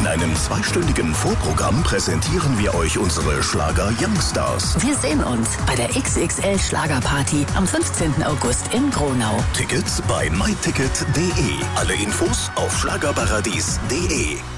In einem 2-stündigen Vorprogramm präsentieren wir euch unsere Schlager-Youngstars. Wir sehen uns bei der XXL Schlagerparty am 15. August in Gronau. Tickets bei myticket.de. Alle Infos auf schlagerparadies.de.